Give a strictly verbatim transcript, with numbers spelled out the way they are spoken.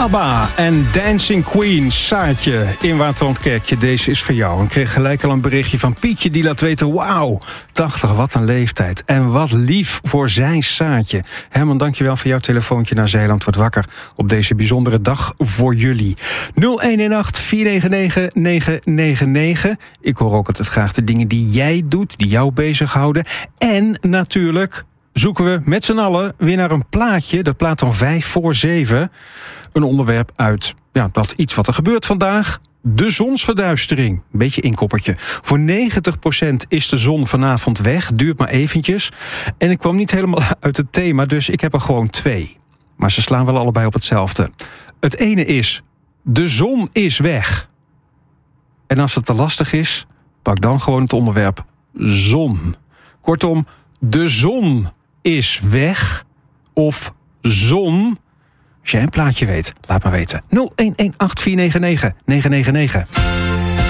ABBA en Dancing Queen. Saartje in Waterlandkerkje, deze is voor jou. En kreeg gelijk al een berichtje van Pietje die laat weten... wauw, tachtig, wat een leeftijd. En wat lief voor zijn Saartje. Herman, dankjewel voor jouw telefoontje naar Zeeland wordt wakker... op deze bijzondere dag voor jullie. nul een een acht vier negen negen negen negen negen. Ik hoor ook altijd graag de dingen die jij doet, die jou bezighouden. En natuurlijk... zoeken we met z'n allen weer naar een plaatje. De plaat van vijf voor zeven. Een onderwerp uit ja, dat iets wat er gebeurt vandaag. De zonsverduistering. Een beetje inkoppertje. Voor negentig procent is de zon vanavond weg. Duurt maar eventjes. En ik kwam niet helemaal uit het thema, dus ik heb er gewoon twee. Maar ze slaan wel allebei op hetzelfde. Het ene is, de zon is weg. En als het te lastig is, pak dan gewoon het onderwerp zon. Kortom, de zon is weg of zon. Als jij een plaatje weet, laat maar weten. nul een een acht vier negen negen negen negen negen.